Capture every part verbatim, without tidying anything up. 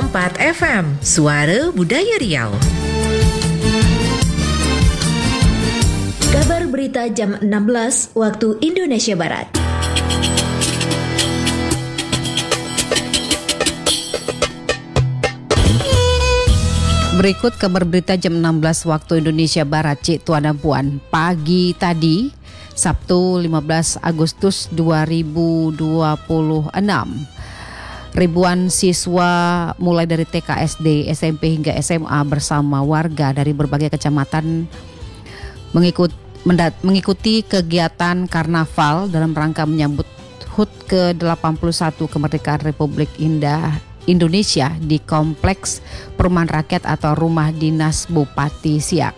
empat F M, Suara Budaya Riau. Kabar berita jam enam belas waktu Indonesia Barat. Berikut kabar berita jam enam belas waktu Indonesia Barat, Cik Tuan dan Puan. Pagi tadi, Sabtu lima belas Agustus dua ribu dua puluh enam, ribuan siswa mulai dari T K S D, S M P hingga S M A bersama warga dari berbagai kecamatan mengikut, mendat, mengikuti kegiatan karnaval dalam rangka menyambut H U T ke delapan puluh satu kemerdekaan Republik Indah Indonesia di Kompleks Perumahan Rakyat atau Rumah Dinas Bupati Siak.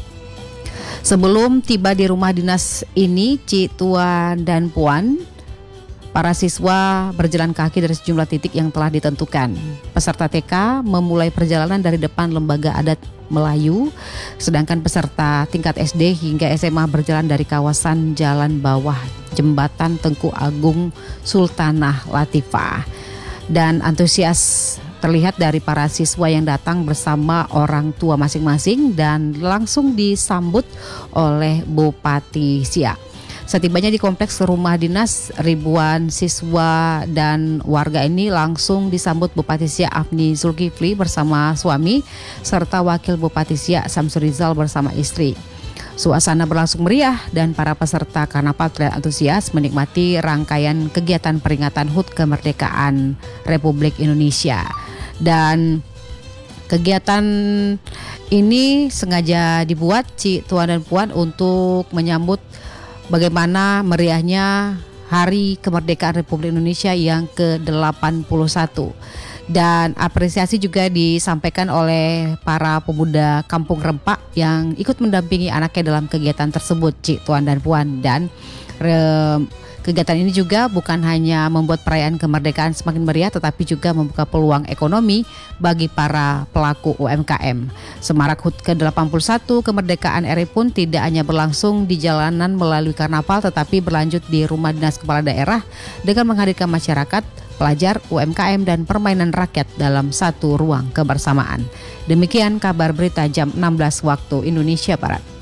Sebelum tiba di rumah dinas ini, Cik Tuan dan Puan, para siswa berjalan kaki dari sejumlah titik yang telah ditentukan. Peserta T K memulai perjalanan dari depan Lembaga Adat Melayu, sedangkan peserta tingkat S D hingga S M A berjalan dari kawasan Jalan Bawah Jembatan Tengku Agung Sultanah Latifah. Dan antusias terlihat dari para siswa yang datang bersama orang tua masing-masing dan langsung disambut oleh Bupati Siak. Setibanya di kompleks rumah dinas, ribuan siswa dan warga ini langsung disambut Bupati Siak Afni Zulkifli bersama suami serta Wakil Bupati Siak Samsur Rizal bersama istri. Suasana berlangsung meriah dan para peserta karnaval terlihat antusias menikmati rangkaian kegiatan peringatan H U T kemerdekaan Republik Indonesia. Dan kegiatan ini sengaja dibuat, Cik Tuan dan Puan, untuk menyambut bagaimana meriahnya Hari Kemerdekaan Republik Indonesia yang ke delapan puluh satu. Dan apresiasi juga disampaikan oleh para pemuda Kampung Rempak yang ikut mendampingi anaknya dalam kegiatan tersebut, Cik Tuan dan Puan. Dan re- kegiatan ini juga bukan hanya membuat perayaan kemerdekaan semakin meriah, tetapi juga membuka peluang ekonomi bagi para pelaku U M K M. Semarak H U T ke delapan puluh satu kemerdekaan R I pun tidak hanya berlangsung di jalanan melalui karnaval, tetapi berlanjut di rumah dinas kepala daerah dengan menghadirkan masyarakat, pelajar, U M K M dan permainan rakyat dalam satu ruang kebersamaan. Demikian kabar berita jam enam belas waktu Indonesia Barat.